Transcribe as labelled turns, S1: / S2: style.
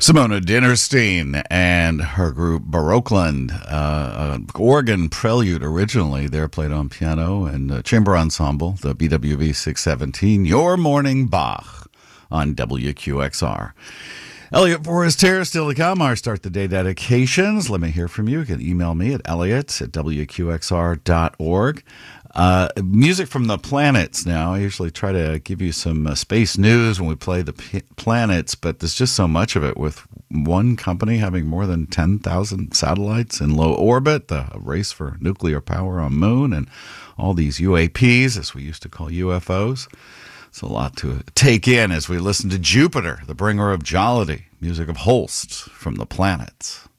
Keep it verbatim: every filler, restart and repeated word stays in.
S1: Simona Dinnerstein and her group Baroqueland, uh, an organ prelude originally. They're played on piano and uh, chamber ensemble, the B W V six seventeen, Your Morning Bach on W Q X R. Elliot Forrest here, still to come. Our Start the Day dedications. Let me hear from you. You can email me at elliot at W Q X R dot org. Uh, music from the planets now. I usually try to give you some uh, space news when we play the p- planets, but there's just so much of it with one company having more than ten thousand satellites in low orbit, the race for nuclear power on Moon, and all these U A Ps, as we used to call U F Os. It's a lot to take in as we listen to Jupiter, the bringer of jollity, music of Holst from the planets.